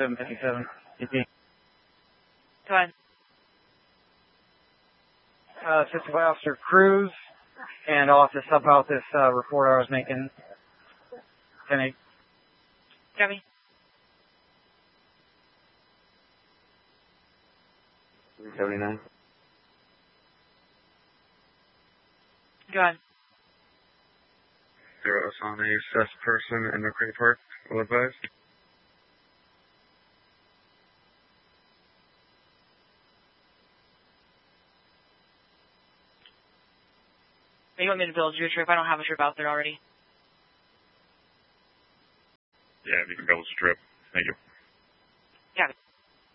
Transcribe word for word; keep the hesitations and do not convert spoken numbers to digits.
seven fifty-seven. Go ahead. Uh, Assistant Officer Cruz, and I'll have to sub out this uh, report I was making. ten eight. Copy. three seventy-nine. Go ahead. Zero Asani, assess person in McCray Park, will advise. You want me to build you a trip? I don't have a trip out there already. Yeah, you can build a strip. Thank you.